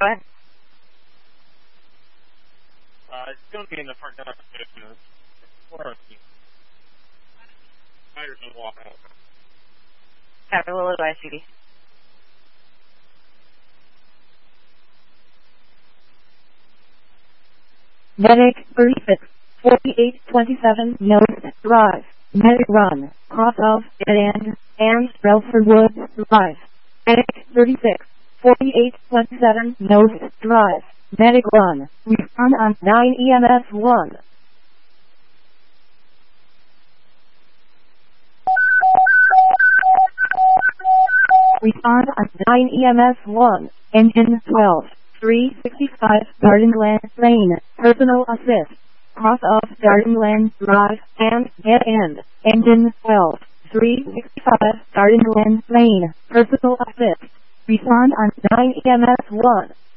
Go ahead. It's going to be in the front yard. Spider's going to walk out. Copy, we'll advise Judy. Medic 36, 4827 North Drive. Medic run, cross of dead end, and Relford Woods Drive. Medic 36, 4827 North Drive. Medic run, respond on 9 EMS 1. Respond on 9 EMS 1, engine 12, 365 Gardenland Lane, personal assist, cross off Gardenland Drive and dead end, engine 12, 365 Gardenland Lane, personal assist, respond on 9 EMS 1.